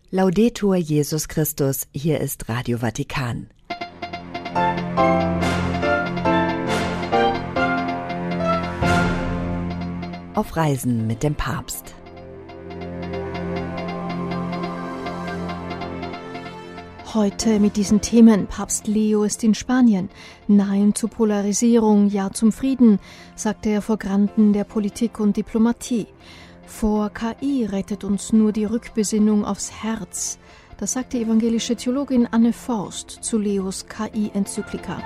Laudetur Jesus Christus, hier ist Radio Vatikan. Auf Reisen mit dem Papst. Heute mit diesen Themen. Papst Leo ist in Spanien. Nein zur Polarisierung, ja zum Frieden, sagte er vor Granden der Politik und Diplomatie. Vor KI rettet uns nur die Rückbesinnung aufs Herz. Das sagt die evangelische Theologin Anne Forst zu Leos KI-Enzyklika.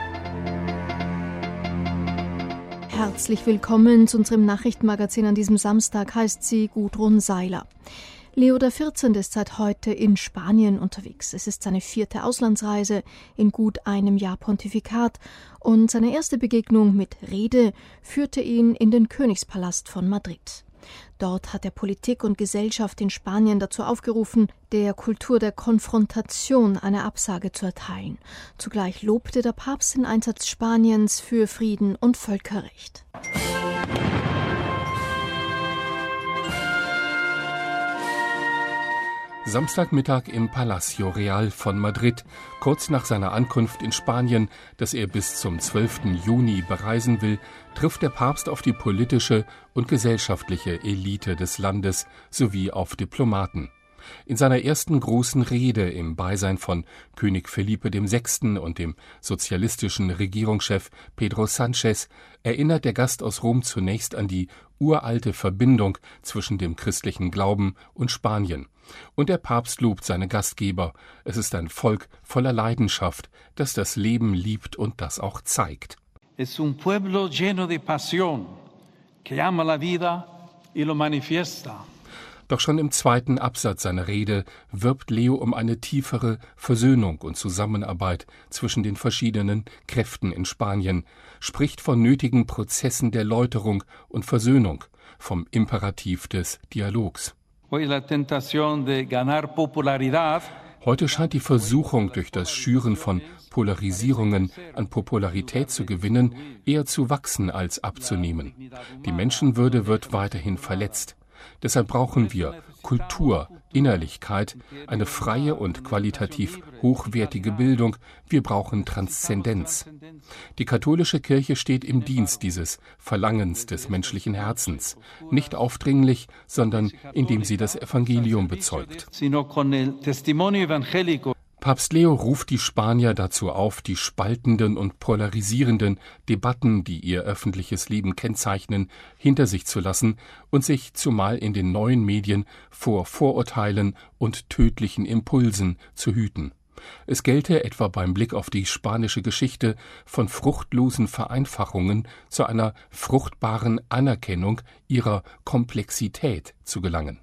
Herzlich willkommen zu unserem Nachrichtenmagazin an diesem Samstag, heißt sie Gudrun Seiler. Leo XIV. Ist seit heute in Spanien unterwegs. Es ist seine 4. Auslandsreise in gut einem Jahr Pontifikat und seine erste Begegnung mit Rede führte ihn in den Königspalast von Madrid. Dort hat er Politik und Gesellschaft in Spanien dazu aufgerufen, der Kultur der Konfrontation eine Absage zu erteilen. Zugleich lobte der Papst den Einsatz Spaniens für Frieden und Völkerrecht. Samstagmittag im Palacio Real von Madrid, kurz nach seiner Ankunft in Spanien, das er bis zum 12. Juni bereisen will, trifft der Papst auf die politische und gesellschaftliche Elite des Landes sowie auf Diplomaten. In seiner ersten großen Rede im Beisein von König Felipe VI. Und dem sozialistischen Regierungschef Pedro Sánchez erinnert der Gast aus Rom zunächst an die uralte Verbindung zwischen dem christlichen Glauben und Spanien. Und der Papst lobt seine Gastgeber. Es ist ein Volk voller Leidenschaft, das das Leben liebt und das auch zeigt. Es un pueblo lleno de pasión, que ama la vida y lo manifiesta. Doch schon im zweiten Absatz seiner Rede wirbt Leo um eine tiefere Versöhnung und Zusammenarbeit zwischen den verschiedenen Kräften in Spanien, spricht von nötigen Prozessen der Läuterung und Versöhnung, vom Imperativ des Dialogs. Heute scheint die Versuchung, durch das Schüren von Polarisierungen an Popularität zu gewinnen, eher zu wachsen als abzunehmen. Die Menschenwürde wird weiterhin verletzt. Deshalb brauchen wir Kultur, Innerlichkeit, eine freie und qualitativ hochwertige Bildung. Wir brauchen Transzendenz. Die katholische Kirche steht im Dienst dieses Verlangens des menschlichen Herzens, nicht aufdringlich, sondern indem sie das Evangelium bezeugt. Papst Leo ruft die Spanier dazu auf, die spaltenden und polarisierenden Debatten, die ihr öffentliches Leben kennzeichnen, hinter sich zu lassen und sich zumal in den neuen Medien vor Vorurteilen und tödlichen Impulsen zu hüten. Es gelte etwa beim Blick auf die spanische Geschichte von fruchtlosen Vereinfachungen zu einer fruchtbaren Anerkennung ihrer Komplexität zu gelangen.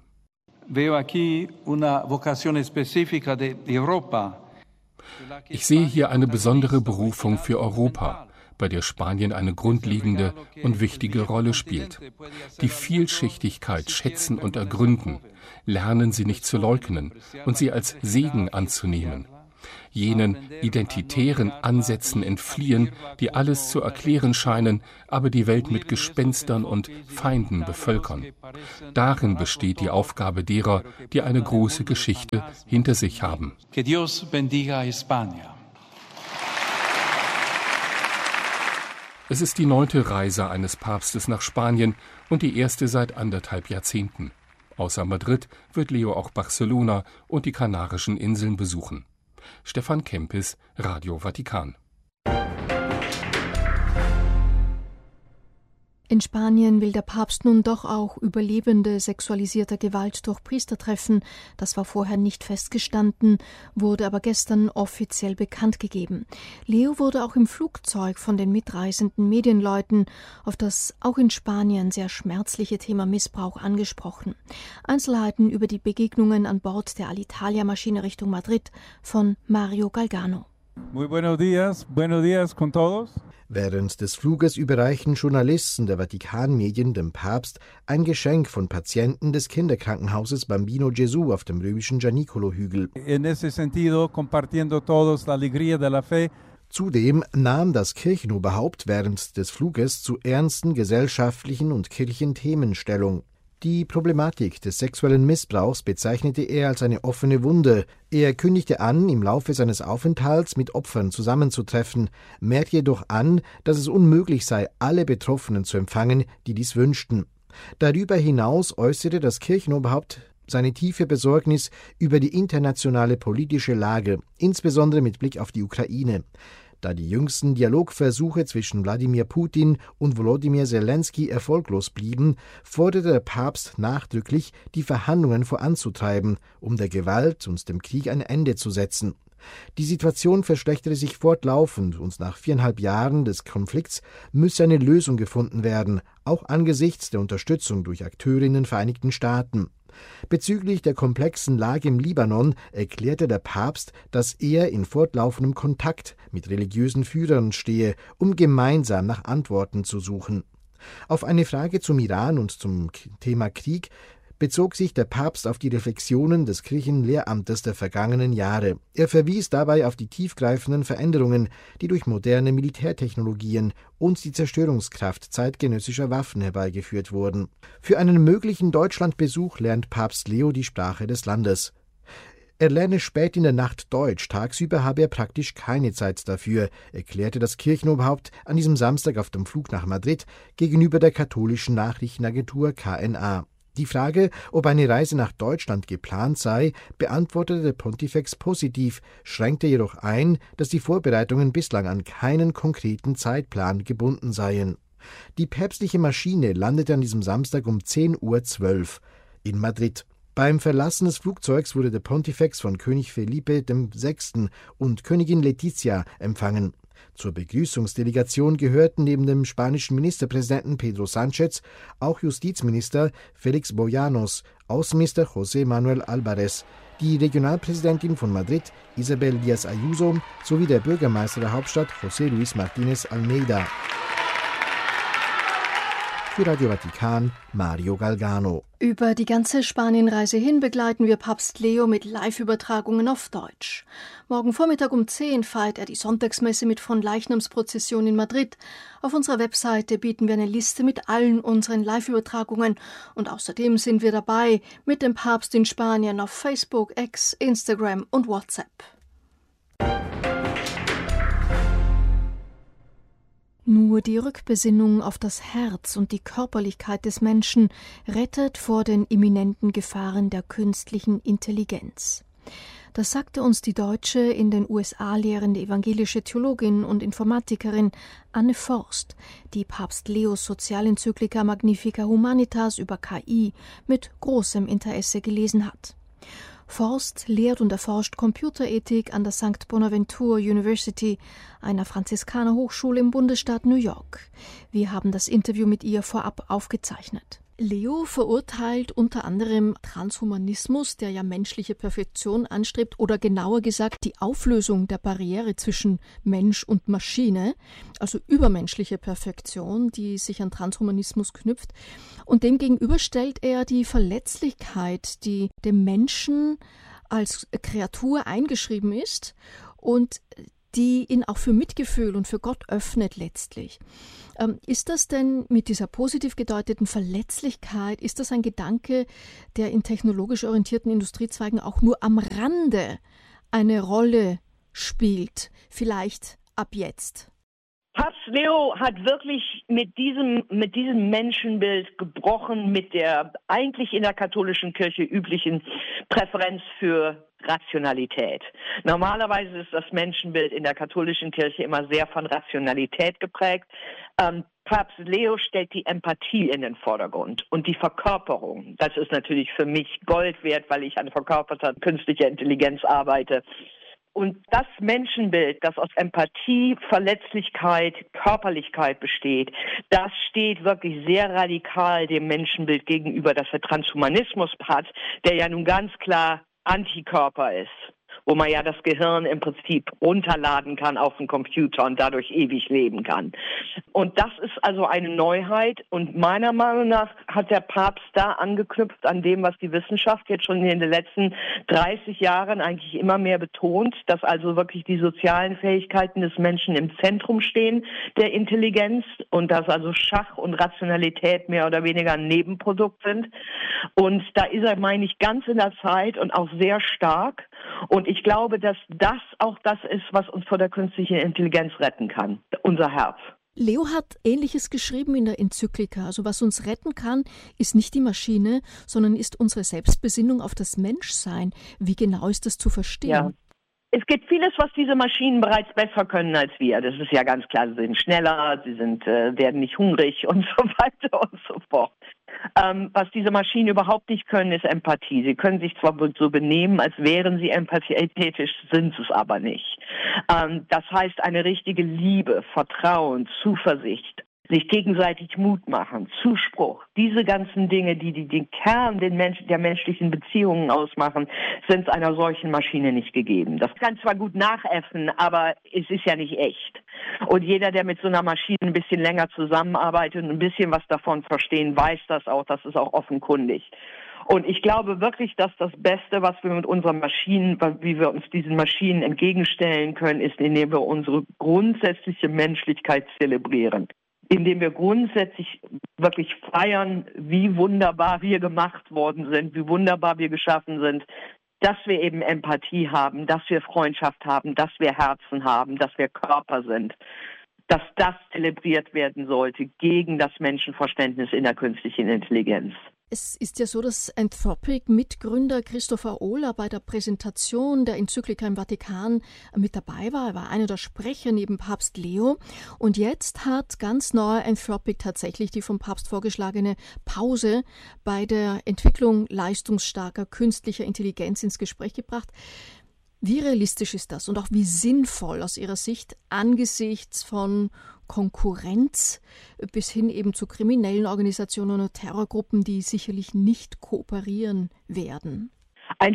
Ich sehe hier eine besondere Berufung für Europa, bei der Spanien eine grundlegende und wichtige Rolle spielt. Die Vielschichtigkeit schätzen und ergründen, lernen sie nicht zu leugnen und sie als Segen anzunehmen. Jenen identitären Ansätzen entfliehen, die alles zu erklären scheinen, aber die Welt mit Gespenstern und Feinden bevölkern. Darin besteht die Aufgabe derer, die eine große Geschichte hinter sich haben. Es ist die 9. Reise eines Papstes nach Spanien und die erste seit 1,5 Jahrzehnten. Außer Madrid wird Leo auch Barcelona und die Kanarischen Inseln besuchen. Stefan Kempis, Radio Vatikan. In Spanien will der Papst nun doch auch Überlebende sexualisierter Gewalt durch Priester treffen. Das war vorher nicht festgestanden, wurde aber gestern offiziell bekannt gegeben. Leo wurde auch im Flugzeug von den mitreisenden Medienleuten auf das auch in Spanien sehr schmerzliche Thema Missbrauch angesprochen. Einzelheiten über die Begegnungen an Bord der Alitalia-Maschine Richtung Madrid von Mario Galgano. Muy buenos días con todos. Während des Fluges überreichen Journalisten der Vatikan-Medien dem Papst ein Geschenk von Patienten des Kinderkrankenhauses Bambino Gesù auf dem römischen Gianicolo-Hügel. En ese sentido, compartiendo todos la alegría de la fe. Zudem nahm das Kirchenoberhaupt während des Fluges zu ernsten gesellschaftlichen und Kirchenthemen Stellung. Die Problematik des sexuellen Missbrauchs bezeichnete er als eine offene Wunde. Er kündigte an, im Laufe seines Aufenthalts mit Opfern zusammenzutreffen, merkte jedoch an, dass es unmöglich sei, alle Betroffenen zu empfangen, die dies wünschten. Darüber hinaus äußerte das Kirchenoberhaupt seine tiefe Besorgnis über die internationale politische Lage, insbesondere mit Blick auf die Ukraine. Da die jüngsten Dialogversuche zwischen Wladimir Putin und Volodymyr Zelensky erfolglos blieben, forderte der Papst nachdrücklich, die Verhandlungen voranzutreiben, um der Gewalt und dem Krieg ein Ende zu setzen. Die Situation verschlechterte sich fortlaufend und nach 4,5 Jahren des Konflikts müsse eine Lösung gefunden werden, auch angesichts der Unterstützung durch Akteure in den Vereinigten Staaten. Bezüglich der komplexen Lage im Libanon erklärte der Papst, dass er in fortlaufendem Kontakt mit religiösen Führern stehe, um gemeinsam nach Antworten zu suchen. Auf eine Frage zum Iran und zum Thema Krieg bezog sich der Papst auf die Reflexionen des Kirchenlehramtes der vergangenen Jahre. Er verwies dabei auf die tiefgreifenden Veränderungen, die durch moderne Militärtechnologien und die Zerstörungskraft zeitgenössischer Waffen herbeigeführt wurden. Für einen möglichen Deutschlandbesuch lernt Papst Leo die Sprache des Landes. Er lerne spät in der Nacht Deutsch, tagsüber habe er praktisch keine Zeit dafür, erklärte das Kirchenoberhaupt an diesem Samstag auf dem Flug nach Madrid gegenüber der katholischen Nachrichtenagentur KNA. Die Frage, ob eine Reise nach Deutschland geplant sei, beantwortete der Pontifex positiv, schränkte jedoch ein, dass die Vorbereitungen bislang an keinen konkreten Zeitplan gebunden seien. Die päpstliche Maschine landete an diesem Samstag um 10:12 Uhr in Madrid. Beim Verlassen des Flugzeugs wurde der Pontifex von König Felipe VI. Und Königin Letizia empfangen. Zur Begrüßungsdelegation gehörten neben dem spanischen Ministerpräsidenten Pedro Sánchez auch Justizminister Félix Bolaños, Außenminister José Manuel Álvarez, die Regionalpräsidentin von Madrid Isabel Díaz Ayuso sowie der Bürgermeister der Hauptstadt José Luis Martínez Almeida. Für Radio Vatikan, Mario Galgano. Über die ganze Spanienreise hin begleiten wir Papst Leo mit Live-Übertragungen auf Deutsch. Morgen Vormittag um 10 feiert er die Sonntagsmesse mit Fronleichnamsprozession in Madrid. Auf unserer Webseite bieten wir eine Liste mit allen unseren Live-Übertragungen und außerdem sind wir dabei mit dem Papst in Spanien auf Facebook, X, Instagram und WhatsApp. Nur die Rückbesinnung auf das Herz und die Körperlichkeit des Menschen rettet vor den imminenten Gefahren der künstlichen Intelligenz. Das sagte uns die deutsche, in den USA lehrende evangelische Theologin und Informatikerin Anne Forst, die Papst Leos Sozialenzyklika Magnifica Humanitas über KI mit großem Interesse gelesen hat. Forst lehrt und erforscht Computerethik an der St. Bonaventure University, einer Franziskanerhochschule im Bundesstaat New York. Wir haben das Interview mit ihr vorab aufgezeichnet. Leo verurteilt unter anderem Transhumanismus, der ja menschliche Perfektion anstrebt, oder genauer gesagt die Auflösung der Barriere zwischen Mensch und Maschine, also übermenschliche Perfektion, die sich an Transhumanismus knüpft. Und demgegenüber stellt er die Verletzlichkeit, die dem Menschen als Kreatur eingeschrieben ist und die ihn auch für Mitgefühl und für Gott öffnet letztlich. Ist das denn mit dieser positiv gedeuteten Verletzlichkeit, ist das ein Gedanke, der in technologisch orientierten Industriezweigen auch nur am Rande eine Rolle spielt, vielleicht ab jetzt? Papst Leo hat wirklich mit diesem Menschenbild gebrochen, mit der eigentlich in der katholischen Kirche üblichen Präferenz für Rationalität. Normalerweise ist das Menschenbild in der katholischen Kirche immer sehr von Rationalität geprägt. Papst Leo stellt die Empathie in den Vordergrund und die Verkörperung. Das ist natürlich für mich Gold wert, weil ich an verkörperter künstlicher Intelligenz arbeite. Und das Menschenbild, das aus Empathie, Verletzlichkeit, Körperlichkeit besteht, das steht wirklich sehr radikal dem Menschenbild gegenüber, das der Transhumanismus hat, der ja nun ganz klar Antikörper ist. wo man ja das Gehirn im Prinzip runterladen kann auf den Computer und dadurch ewig leben kann. Und das ist also eine Neuheit und meiner Meinung nach hat der Papst da angeknüpft an dem, was die Wissenschaft jetzt schon in den letzten 30 Jahren eigentlich immer mehr betont, dass also wirklich die sozialen Fähigkeiten des Menschen im Zentrum stehen der Intelligenz und dass also Schach und Rationalität mehr oder weniger ein Nebenprodukt sind. Und da ist er, meine ich, ganz in der Zeit und auch sehr stark. Und ich glaube, dass das auch das ist, was uns vor der künstlichen Intelligenz retten kann, unser Herz. Leo hat Ähnliches geschrieben in der Enzyklika. Also was uns retten kann, ist nicht die Maschine, sondern ist unsere Selbstbesinnung auf das Menschsein. Wie genau ist das zu verstehen? Ja. Es gibt vieles, was diese Maschinen bereits besser können als wir. Das ist ja ganz klar. Sie sind schneller, sie werden nicht hungrig und so weiter und so fort. Was diese Maschinen überhaupt nicht können, ist Empathie. Sie können sich zwar so benehmen, als wären sie empathetisch, sind es aber nicht. Das heißt, eine richtige Liebe, Vertrauen, Zuversicht, sich gegenseitig Mut machen, Zuspruch, diese ganzen Dinge, die den Kern der menschlichen Beziehungen ausmachen, sind einer solchen Maschine nicht gegeben. Das kann zwar gut nachäffen, aber es ist ja nicht echt. Und jeder, der mit so einer Maschine ein bisschen länger zusammenarbeitet und ein bisschen was davon verstehen, weiß das auch, das ist auch offenkundig. Und ich glaube wirklich, dass das Beste, was wir mit unseren Maschinen, wie wir uns diesen Maschinen entgegenstellen können, ist, indem wir unsere grundsätzliche Menschlichkeit zelebrieren. Indem wir grundsätzlich wirklich feiern, wie wunderbar wir gemacht worden sind, wie wunderbar wir geschaffen sind, dass wir eben Empathie haben, dass wir Freundschaft haben, dass wir Herzen haben, dass wir Körper sind, dass das zelebriert werden sollte gegen das Menschenverständnis in der künstlichen Intelligenz. Es ist ja so, dass Anthropic-Mitgründer Christopher Ohler bei der Präsentation der Enzyklika im Vatikan mit dabei war. Er war einer der Sprecher neben Papst Leo. Und jetzt hat ganz neu Anthropic tatsächlich die vom Papst vorgeschlagene Pause bei der Entwicklung leistungsstarker künstlicher Intelligenz ins Gespräch gebracht. Wie realistisch ist das und auch wie sinnvoll aus Ihrer Sicht angesichts von Konkurrenz bis hin eben zu kriminellen Organisationen und Terrorgruppen, die sicherlich nicht kooperieren werden? Ein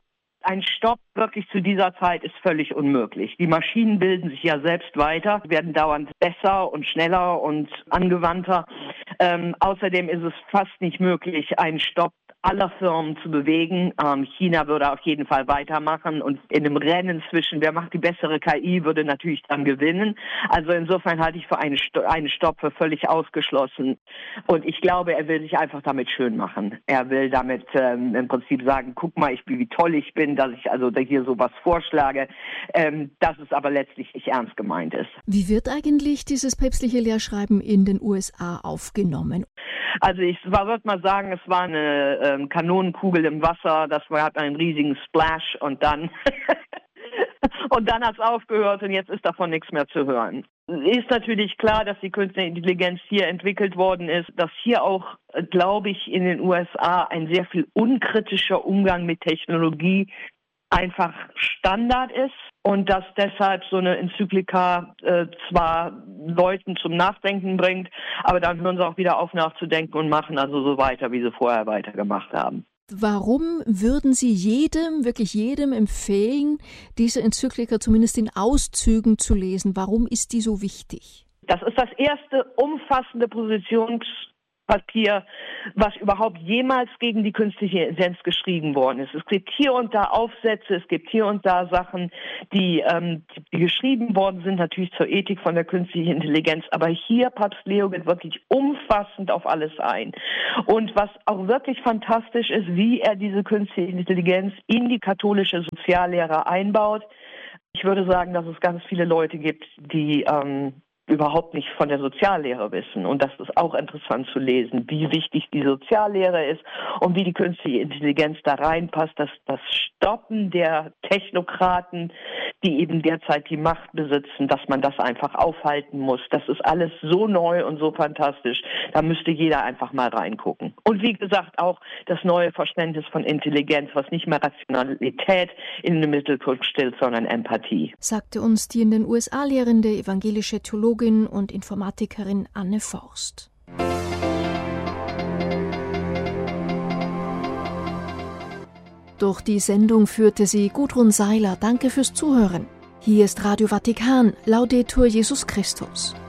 Stopp wirklich zu dieser Zeit ist völlig unmöglich. Die Maschinen bilden sich ja selbst weiter, werden dauernd besser und schneller und angewandter. Außerdem ist es fast nicht möglich, einen Stopp aller Firmen zu bewegen. China würde auf jeden Fall weitermachen und in dem Rennen zwischen, wer macht die bessere KI, würde natürlich dann gewinnen. Also insofern halte ich für einen Stopp für völlig ausgeschlossen. Und ich glaube, er will sich einfach damit schön machen. Er will damit im Prinzip sagen, guck mal, wie toll ich bin, dass ich also hier sowas vorschlage, dass es aber letztlich nicht ernst gemeint ist. Wie wird eigentlich dieses päpstliche Lehrschreiben in den USA aufgenommen? Also ich würde mal sagen, es war eine Kanonenkugel im Wasser, das hat einen riesigen Splash und dann hat es aufgehört und jetzt ist davon nichts mehr zu hören. Ist natürlich klar, dass die künstliche Intelligenz hier entwickelt worden ist, dass hier auch, glaube ich, in den USA ein sehr viel unkritischer Umgang mit Technologie einfach Standard ist und dass deshalb so eine Enzyklika zwar Leuten zum Nachdenken bringt, aber dann hören sie auch wieder auf nachzudenken und machen also so weiter, wie sie vorher weitergemacht haben. Warum würden Sie wirklich jedem empfehlen, diese Enzyklika zumindest in Auszügen zu lesen? Warum ist die so wichtig? Das ist das erste umfassende Positionspapier, was überhaupt jemals gegen die künstliche Intelligenz geschrieben worden ist. Es gibt hier und da Aufsätze, es gibt hier und da Sachen, die geschrieben worden sind, natürlich zur Ethik von der künstlichen Intelligenz. Aber hier, Papst Leo, geht wirklich umfassend auf alles ein. Und was auch wirklich fantastisch ist, wie er diese künstliche Intelligenz in die katholische Soziallehre einbaut. Ich würde sagen, dass es ganz viele Leute gibt, die überhaupt nicht von der Soziallehre wissen. Und das ist auch interessant zu lesen, wie wichtig die Soziallehre ist und wie die künstliche Intelligenz da reinpasst, dass das Stoppen der Technokraten, die eben derzeit die Macht besitzen, dass man das einfach aufhalten muss. Das ist alles so neu und so fantastisch. Da müsste jeder einfach mal reingucken. Und wie gesagt, auch das neue Verständnis von Intelligenz, was nicht mehr Rationalität in den Mittelpunkt stellt, sondern Empathie. Sagte uns die in den USA lehrende evangelische Theologin und Informatikerin Anne Forst. Durch die Sendung führte sie Gudrun Seiler. Danke fürs Zuhören. Hier ist Radio Vatikan. Laudetur Jesus Christus.